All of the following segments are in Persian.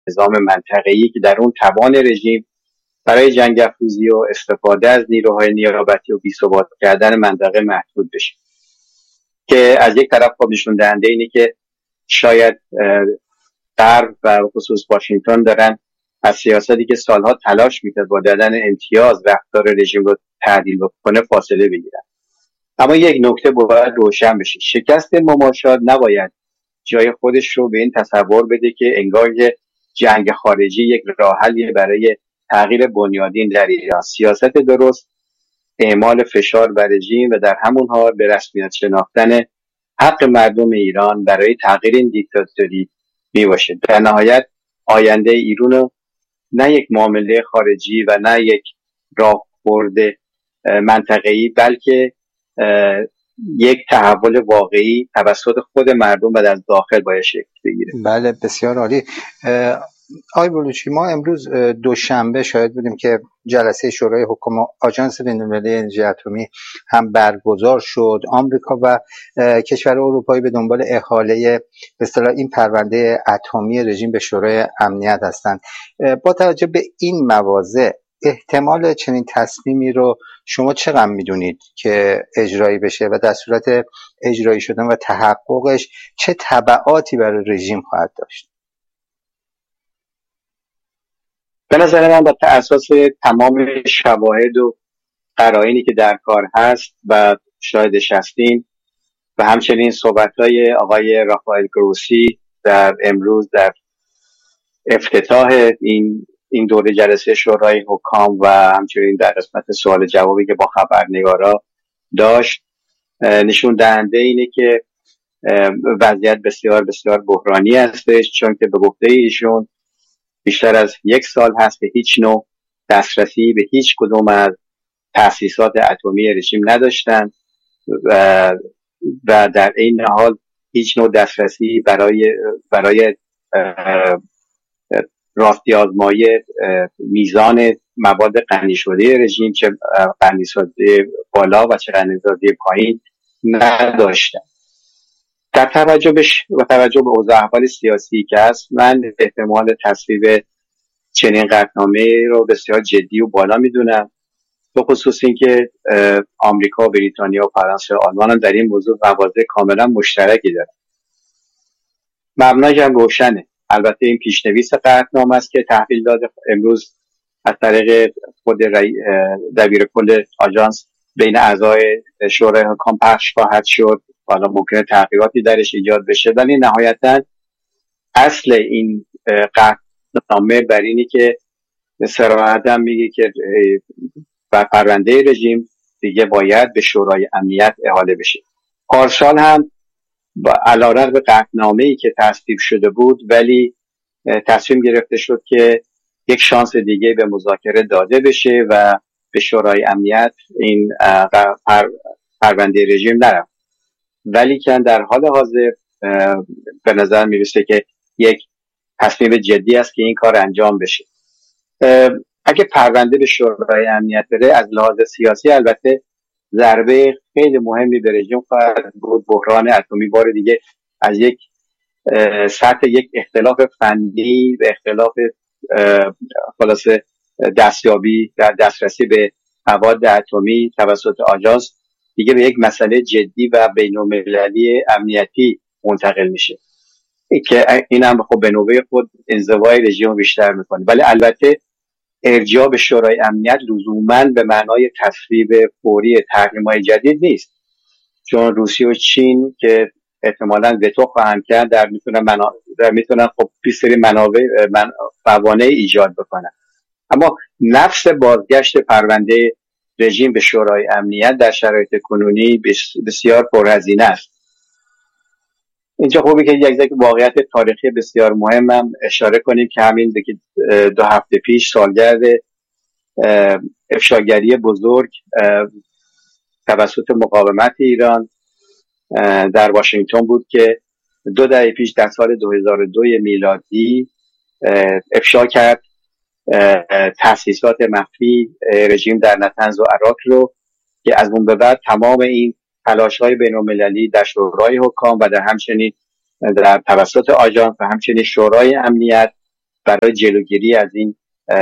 نظام منطقه‌ای که در اون توان رژیم برای جنگ افروزی و استفاده از نیروهای نیابتی و بی‌ثبات کردن منطقه محدود بشه، که از یک طرف خب نشون دهنده اینه که شاید غرب و خصوص واشنگتن دارن از سیاستی که سالها تلاش میکرد با دادن امتیاز رفتار رژیم رو تعدیل بکنه فاصله بگیرن. اما یک نکته باید روشن بشه: شکست مماشات نباید جای خودش رو به این تصور بده که انگار جنگ خارجی یک راه حلی برای تغییر بنیادین در ایران. سیاست درست اعمال فشار بر رژیم و در همون حال به رسمیت شناختن حق مردم ایران برای تغییر این دیکتاتوری میباشه. در نهایت آینده ایران نه یک معامله خارجی و نه یک راهبرد منطقه‌ای، بلکه یک تحول واقعی توسط خود مردم و از داخل باید شکل بگیره. بله، بسیار عالی. آقای بلوچی، ما امروز دوشنبه شاهد بودیم که جلسه شورای حکام آژانس بین‌المللی انرژی اتمی هم برگزار شد. آمریکا و کشور اروپایی به دنبال احاله به اصطلاح این پرونده اتمی رژیم به شورای امنیت هستند. با توجه به این مواضع احتمال چنین تصمیمی رو شما چقدر میدونید که اجرایی بشه و در صورت اجرایی شدن و تحققش چه تبعاتی برای رژیم خواهد داشت؟ به نظر من با اساس تمام شواهد و قرائنی که در کار هست و شاهدش هستیم و همچنین صحبت‌های آقای رافائل گروسی در امروز در افتتاح این دوره جلسه شورای حکام و همچنین در قسمت سوال جوابی که با خبرنگارا داشت، نشون دهنده اینه که وضعیت بسیار بسیار بحرانی هستش، چون که به گفته ایشون بیشتر از 1 سال هست که هیچ نوع دسترسی به هیچ کدوم از تأسیسات اتمی رژیم نداشتن و در این حال هیچ نوع دسترسی برای راستی آزمایی میزان مواد غنی شده رژیم، چه غنی شده بالا و چه غنی شده پایین، نداشتن. در توجه به اوضاع احوال سیاسی که هست، من احتمال تصویب چنین قطعنامه رو بسیار جدی و بالا میدونم، به خصوص این که آمریکا، بریتانیا و فرانسه و آلمان هم در این موضوع مواضع کاملا مشترکی دارن. مبناش هم روشنه. البته این پیشنویس قطعنامه است که تحویل داده امروز از طریق خود دبیر کل آژانس بین اعضای شورای حکام پخش خواهد شد. حالا ممکنه تغییراتی درش ایجاد بشه، ولی نهایتاً اصل این قطعنامه بر اینی که صراحت هم میگه که پرونده رژیم دیگه باید به شورای امنیت احاله بشه. پارسال هم علیرغم قطعنامه‌ای که تصویب شده بود، ولی تصمیم گرفته شد که یک شانس دیگه به مذاکره داده بشه و به شورای امنیت این پرونده رژیم نرفت. ولی که در حال حاضر به نظر میرسه که یک تصمیم جدی است که این کار انجام بشه. اگه پرونده به شورای امنیت بره، از لحاظ سیاسی البته ضربه خیلی مهمی به رژیم خواهد بود. بحران اتمی بار دیگه از یک سطح یک اختلاف فنی به اختلاف خلاصه دستیابی در دسترسی به مواد اتمی توسط آژانس دیگه به یک مسئله جدی و بین‌المللی امنیتی منتقل میشه، که این هم خب به نوبه خود انزوای رژیم بیشتر میکنه. ولی البته ارجاع به شورای امنیت لزوماً به معنای تصویب فوری تحریم‌های جدید نیست، چون روسیه و چین که احتمالاً وتو خواهند کرد در میتونن خب بیشتری موانع ایجاد بکنن. اما نفس بازگشت پرونده رژیم به شورای امنیت در شرایط کنونی بسیار پرهزینه است. اینجا خوبه که یک واقعیت تاریخی بسیار مهمم اشاره کنیم که همین 2 هفته پیش سالگرد افشاگری بزرگ توسط مقاومت ایران در واشنگتن بود که 2 دهه پیش در سال 2002 میلادی افشا کرد تأسیسات مخفی رژیم در نطنز و عراق رو، که از اون به بعد تمام این تلاش‌های بین‌المللی در شورای حکام و در همچنین در توسط آژانس و همچنین شورای امنیت برای جلوگیری از این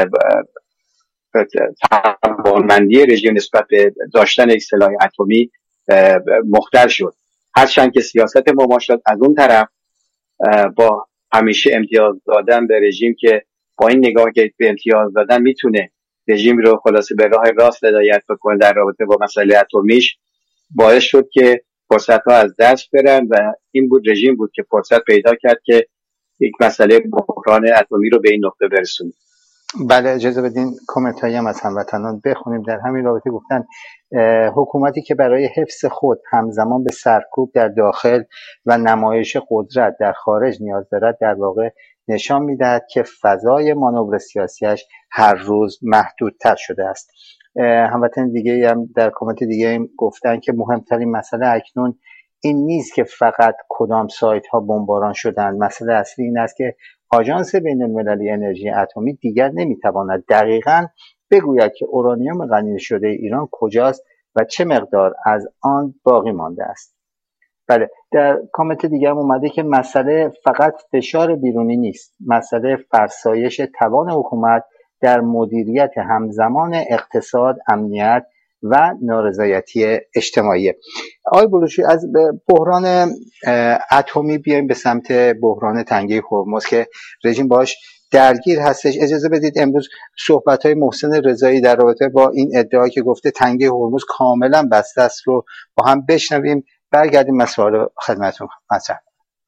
توانمندی رژیم نسبت به داشتن یک سلاح اتمی مختل شد. هرچند که سیاست مماشات از اون طرف با همیشه امتیاز دادن به رژیم که با این نگاه که به امتیاز دادن میتونه رژیم رو خلاصه به راه راست هدایت بکنه در رابطه با مسئله اتمیش، باعث شد که فرصت ها از دست برن و این بود رژیم بود که فرصت پیدا کرد که یک مسئله بحران اتمی رو به این نقطه برسونه. بله، اجازه بدین کامنت هایی هم از هموطنان بخونیم. در همین رابطه گفتن حکومتی که برای حفظ خود همزمان به سرکوب در داخل و نمایش قدرت در خارج نیاز دارد، در واقع نشان میدهد که فضای مانور سیاسیش هر روز محدودتر شده است. هموطن دیگه هم در کامنت دیگه هم گفتن که مهمترین مسئله اکنون این نیست که فقط کدام سایت ها بمباران شدند، مسئله اصلی این است که آژانس بین‌المللی انرژی اتمی دیگر نمیتواند دقیقاً بگوید که اورانیوم غنی شده ایران کجاست و چه مقدار از آن باقی مانده است. بله، در کامنت دیگه هم اومده که مسئله فقط فشار بیرونی نیست، مسئله فرسایش توان حکومت در مدیریت همزمان اقتصاد، امنیت و نارضایتی اجتماعی. آقای بلوچی، از بحران اتمی بیایم به سمت بحران تنگه هرمز که رژیم باش درگیر هستش. اجازه بدید امروز صحبت‌های محسن رضایی در رابطه با این ادعا که گفته تنگه هرمز کاملا بسته است رو با هم بشنویم، برگردیم مسائل خدمتتون مطرح.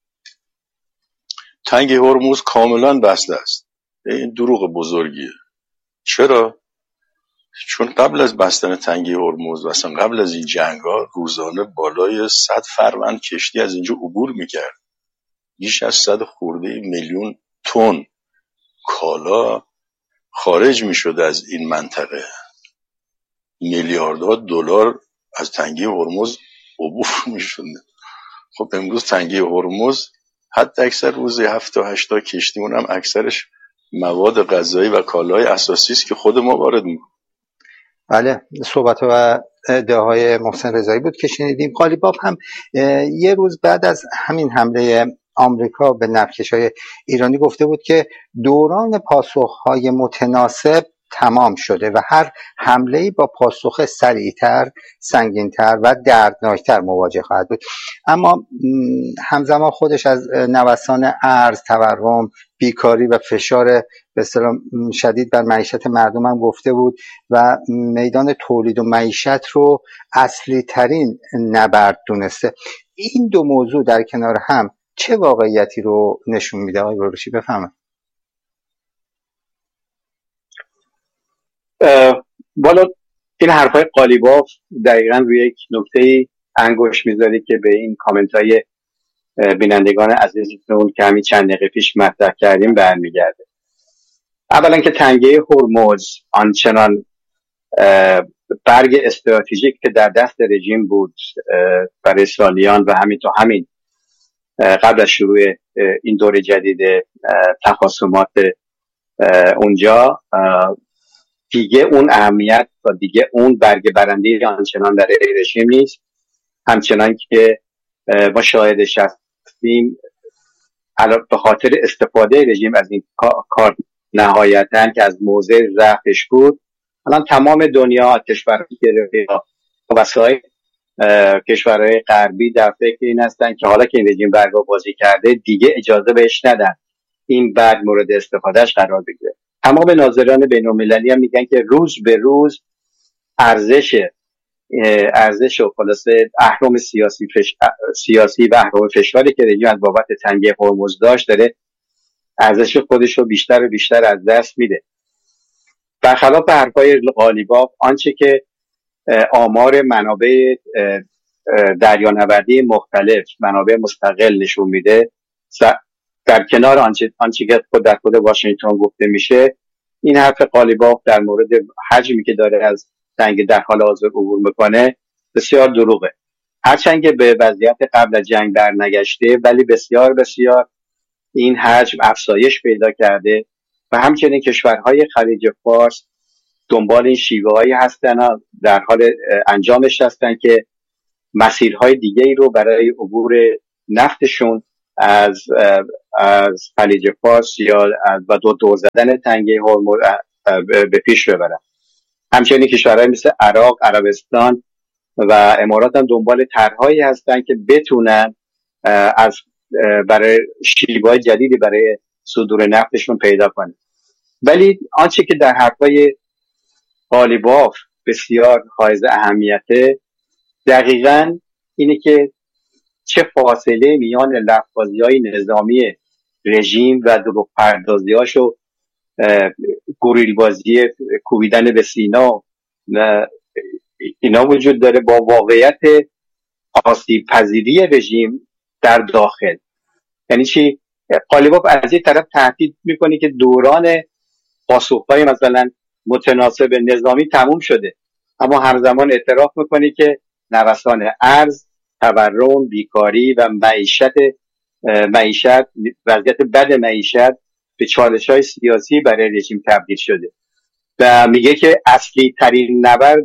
تنگه هرمز کاملا بسته است. این دروغ بزرگیه. چرا؟ چون قبل از بستن تنگه هرمز و اصلا قبل از این جنگ‌ها روزانه بالای 100 فروند کشتی از اینجا عبور میکرد. بیش از 100 خورده میلیون تن کالا خارج میشد از این منطقه. میلیاردها دلار از تنگه هرمز عبور میشد. خب امروز تنگه هرمز حتی اکثر روزی 7 تا 8 تا کشتیمون هم اکثرش مواد غذایی و کالای اساسی است که خود ما وارد میکنیم. بله، صحبت و ادعاهای محسن رضایی بود که شنیدیم. قالیباف هم یه روز بعد از همین حمله آمریکا به نفتکش‌های ایرانی گفته بود که دوران پاسخ‌های متناسب تمام شده و هر حمله‌ای با پاسخ سریعتر، سنگینتر و دردناکتر مواجه خواهد بود. اما همزمان خودش از نوسان ارز، تورم، بیکاری و فشار به اصطلاح شدید بر معیشت مردم هم گفته بود و میدان تولید و معیشت رو اصلی ترین نبرد دونسته. این دو موضوع در کنار هم چه واقعیتی رو نشون میده؟ آقای بروشی بفهمه. بالا این حرفای قالیباف دقیقاً روی یک نکته انگشت میذاره که به این کامنت های بینندگان عزیزمون که همین چند دقیقه پیش مطرح کردیم برمیگرده. اولا که تنگه هرمز آنچنان برگ استراتژیک که در دست رژیم بود برای سالیان و همینطور همین قبل از شروع این دور جدید تخاصمات اونجا دیگه اون اهمیت و دیگه اون برگ برنده آنچنان در رژیم نیست. همچنان که ما شاهدش هستیم به خاطر استفاده رژیم از این کار نهایتاً که از موضع ضعفش بود، الان تمام دنیا کشورهای وسایل کشورهای غربی در فکر این هستن که حالا که این رژیم برگا بازی کرده دیگه اجازه بهش ندن این برگ مورد استفادهش قرار بگیره. تمام ناظران بین‌المللی هم میگن که روز به روز ارزش و خلاصه اهرم سیاسی و اهرم فشاری که رژیم از بابت تنگه هرمز داشت داره ارزش خودش رو بیشتر و بیشتر از دست میده. برخلاف حرفای قالیباف، آنچه که آمار منابع دریانوردی مختلف، منابع مستقل نشون میده، در کنار آنچه که در خود واشنگتن گفته میشه، این حرف قالیباف در مورد حجمی که داره از تنگه در حال حاضر عبور میکنه بسیار دروغه. هرچند که به وضعیت قبل از جنگ در نگشته، ولی بسیار بسیار این حجم افزایش پیدا کرده و همچنین کشورهای خلیج فارس دنبال این شیوه هایی هستن، در حال انجامش هستن که مسیرهای دیگه ای رو برای عبور نفتشون از خلیج فارس یا و دور زدن تنگه هرمز به پیش ببرن. همچنین کشورهای مثل عراق، عربستان و امارات هم دنبال طرحهایی هستن که بتونن از برای شیوه‌های جدیدی برای صدور نفتشون پیدا کنن. ولی آنچه که در حرفای قالیباف بسیار حائز اهمیته دقیقاً اینه که چه فاصله میان لفظ‌بازی‌های نظامی رژیم و دروغ پردازی‌هاش و گوریل بازی کوبیدن به سینا اینا وجود داره با واقعیت آسیب پذیری رژیم در داخل. یعنی چی؟ قالیباف از یک طرف تهدید میکنه که دوران پاسخ‌های مثلا متناسب نظامی تموم شده، اما همزمان اعتراف میکنه که نوسان ارز، تورم، بیکاری و معیشت وضعیت بد معیشت به چالش‌های سیاسی برای رژیم تبدیل شده و میگه که اصلی ترین نبرد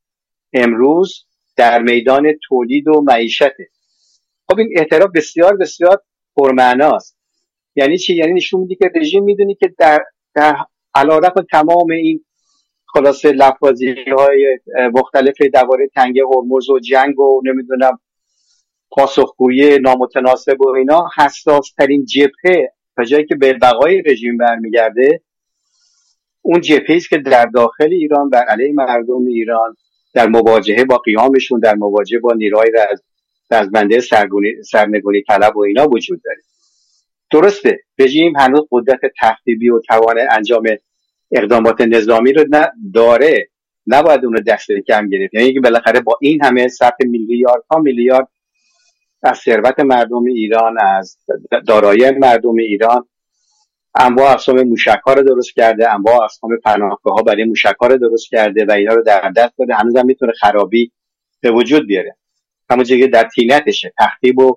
امروز در میدان تولید و معیشته. خب این اعتراف بسیار بسیار پرمعناست. یعنی چی؟ یعنی نشون میده که رژیم میدونی که در علیرغم تمام این خلاصه لفظ‌بازی‌های مختلف درباره تنگه هرمز و جنگ و نمیدونم پاسخگویی نامتناسب و اینا، حساس ترین جبهه تا جایی که به بقای رژیم برمیگرده اون جبهه‌ای است که در داخل ایران بر علیه مردم ایران در مواجهه با قیامشون، در مواجهه با نیروهای رزمنده سرنگونی طلب و اینا وجود داره. درسته رژیم هنوز قدرت تخریبی و توان انجام اقدامات نظامی رو داره، نباید اون رو دست کم گرفت. یعنی که بالاخره با این همه صرف میلیاردها میلیارد از ثروت مردم ایران، از دارایی مردم ایران، انواع اقسام موشک‌ها رو درست کرده، انواع اقسام پناهگاه‌ها برای موشک‌ها رو درست کرده و اینا رو در دست داده، هنوزم میتونه خرابی به وجود بیاره. همونجوری که در تینتشه تخریب و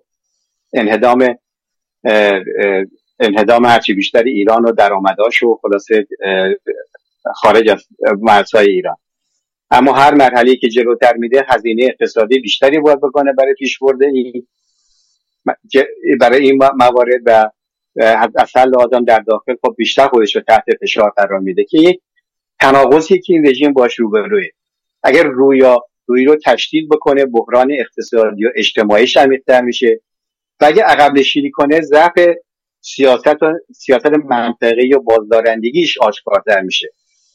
انهدام هرچی بیشتر ایران و درآمداش و خلاصه خارج از مرزهای ایران. اما هر مرحله‌ای که جلوتر میده هزینه اقتصادی بیشتری باید بکنه برای پیشبرد برای این موارد و اصل آدم در داخل خب بیشتر خودش رو تحت فشار قرار میده که یک تناقضی که این رژیم باش روبروه. اگر روی رو تشدید بکنه بحران اقتصادی و اجتماعیش عمیق‌تر میشه و اگر عقب نشینی کنه ضعف سیاست منطقی و بازدارندگیش آشکارتر میشه.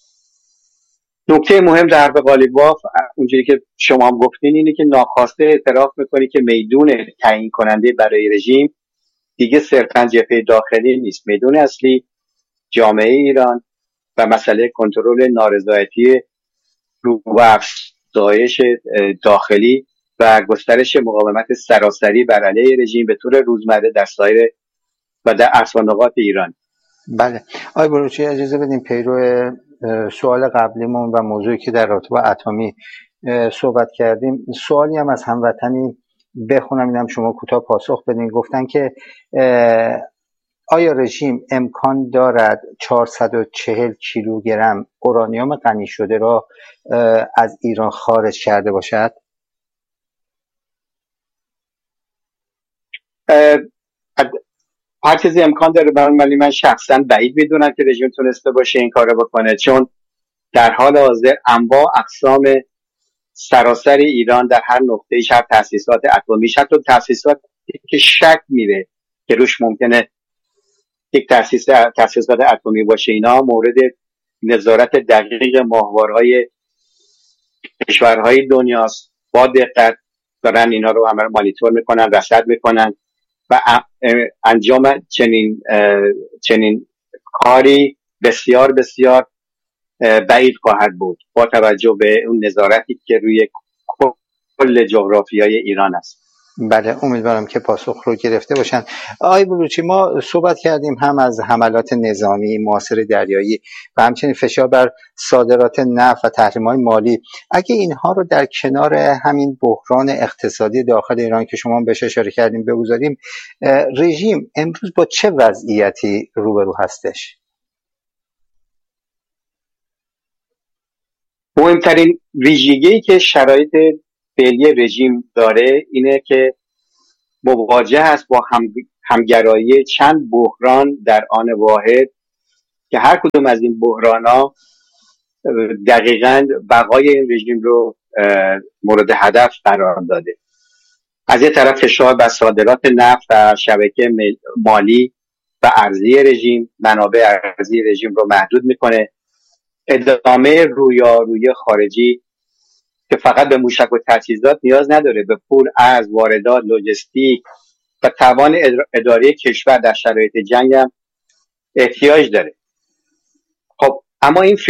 نکته مهم در حرف قالیباف اونجوری که شما هم گفتین اینه که ناخواسته اعتراف میکنی که میدون تعیین کننده برای رژیم دیگه صرفاً جبهه داخلی نیست. میدون اصلی جامعه ایران و مسئله کنترل نارضایتی رو و افزایش داخلی و گسترش مقاومت سراسری بر علیه رژیم به طور روزمره در سایر و در اصل نقاط ایران. بله آقای بلوچی اجازه بدیم پیرو سوال قبلیمون و موضوعی که در رابطه با اتمی صحبت کردیم سوالی هم از هموطنی بخونم اینم شما کوتاه پاسخ بدین. گفتن که آیا رژیم امکان دارد 440 کیلوگرم اورانیوم غنی شده را از ایران خارج کرده باشد؟ هر چیزی امکان داره، ولی من شخصا بعید میدونم که رژیم تونسته باشه این کارو بکنه، چون در حال حاضر انواع اقسام سراسر ایران در هر نقطه‌ایش، هر تأسیسات اتمیش، حتی تأسیساتی که شک میره که روش ممکنه یک تأسیسات اتمی باشه، اینا مورد نظارت دقیق ماهوارهای کشورهای دنیاست. با دقت دارن اینا رو همه مانیتور میکنن، رصد میکنن و انجام چنین کاری بسیار بسیار بعید خواهد بود با توجه به اون نظارتی که روی کل جغرافیای ایران است. بله امیدوارم که پاسخ رو گرفته باشن. آقای بلوچی ما صحبت کردیم هم از حملات نظامی، محاصره دریایی و همچنین فشار بر صادرات نفت و تحریم‌های مالی. اگه اینها رو در کنار همین بحران اقتصادی داخل ایران که شما بهش اشاره کردیم بگذاریم، رژیم امروز با چه وضعیتی روبرو هستش؟ مهمترین ویژگی که شرایط فعلی رژیم داره اینه که مواجه است با همگرایی چند بحران در آن واحد که هر کدوم از این بحران‌ها دقیقاً بقای این رژیم رو مورد هدف قرار داده. از یه طرف فشار بر صادرات نفت و شبکه مالی و ارزی رژیم، منابع ارزی رژیم رو محدود میکنه. ادامه رویارویی خارجی که فقط به موشک و تجهیزات نیاز نداره، به پول، ارز، واردات، لوجستیک و توان اداره کشور در شرایط جنگ هم احتیاج داره. خب اما این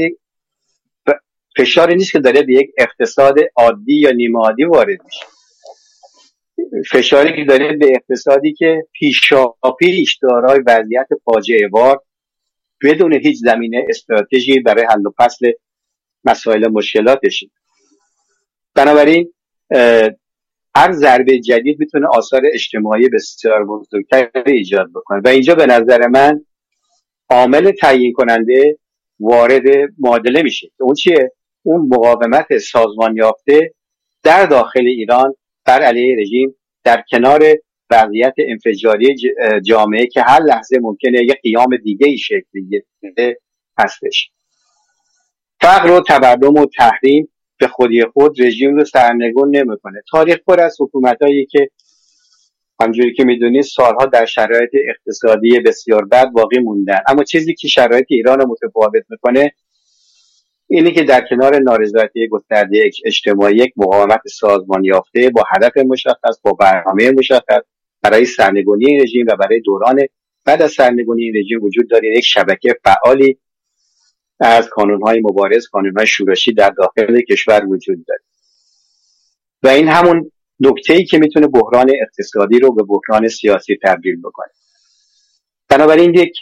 فشاری نیست که داره به یک اقتصاد عادی یا نیمه عادی وارد میشه. فشاری که داره به اقتصادی که پیشاپیش دارای وضعیت فاجعه بار بدون هیچ زمینه استراتژی برای حل و فصل مسائل مشکلاتشه. بنابراین هر ضربه جدید میتونه آثار اجتماعی بسیار بزرگتری ایجاد بکنه و اینجا به نظر من عامل تعیین کننده وارد معادله میشه. اون چیه؟ اون مقاومت سازمان یافته در داخل ایران بر علیه رژیم در کنار وضعیت انفجاری جامعه که هر لحظه ممکنه یک قیام دیگه ای شکل بگیره هستش. فقر و تورم و تحریم به خودی خود رژیم رو سرنگون نمیکنه. تاریخ پر از حکومتایی که همونجوری که میدونید سالها در شرایط اقتصادی بسیار بد باقی موندن، اما چیزی که شرایط ایران رو متفاوت میکنه اینه که در کنار نارضایتی گسترده اجتماعی یک مقاومت سازمان یافته با هدف مشخص، با برنامه مشخص برای سرنگونی این رژیم و برای دوران بعد از سرنگونی این رژیم وجود داره. یک شبکه فعالی از کانون‌های مبارز، کانون‌های شورشی در داخل کشور وجود داره و این همون نکته‌ای که میتونه بحران اقتصادی رو به بحران سیاسی تبدیل بکنه. بنابراین یک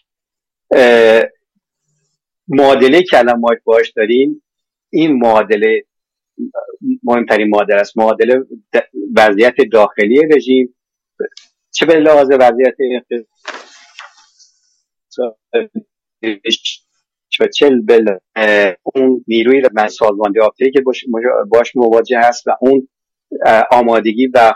معادله که الان ما باهاش داریم، این معادله مهمترین معادله است، معادله وضعیت داخلی رژیم، چه به لحاظ وضعیت چه به اون نیروی سازمان یافته که باش مواجه هست و اون آمادگی و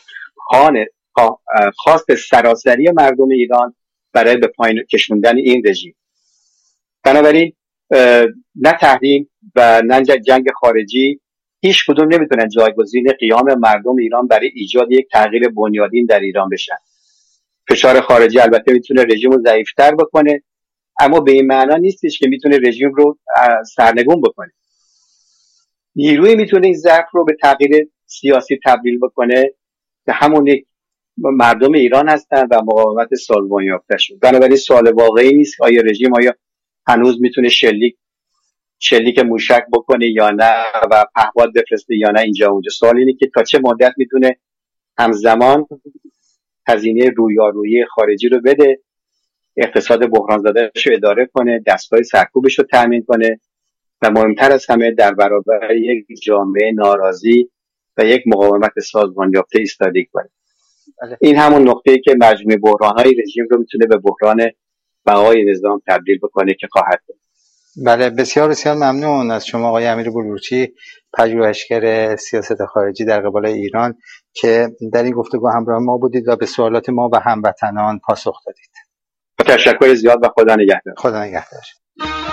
خواست سراسری مردم ایران برای به پایین کشوندن این رژیم. بنابراین نه تحریم و نه جنگ خارجی هیچ کدوم نمیتونن جایگزین قیام مردم ایران برای ایجاد یک تغییر بنیادین در ایران بشن. فشار خارجی البته میتونه رژیم رو ضعیف‌تر بکنه، اما به این معنا نیستش که میتونه رژیم رو سرنگون بکنه. نیروی میتونه این ضعف رو به تغییر سیاسی تبدیل بکنه که همون یک مردم ایران هستن و مقاومت سازمان یافته شد. بنابراین سوال واقعی نیست آیا رژیم هنوز میتونه شلیک موشک بکنه یا نه و پهپاد بفرسته یا نه. اینجا اونجا سوال اینه که تا چه مدت میتونه همزمان هزینه رویارویی خارجی رو بده، اقتصاد بحران زدهش رو اداره کنه، دستگاه سرکوبش رو تامین کنه و مهمتر از همه در برابر یک جامعه ناراضی و یک مقاومت سازمان یافته ایستادگی کنه. این همون نقطه‌ای که مجموع بحران‌های رژیم رو میتونه به بحران بقای نظام تبدیل بکنه که خواهد بود. بله، بسیار بسیار ممنون از شما آقای امیر بلورچی، پژوهشگر سیاست خارجی در قبال ایران، که در این گفتگو همراه ما بودید و به سوالات ما و هموطنان پاسخ دادید. تشکر زیاد و خدا نگهدار. خدا نگهدار.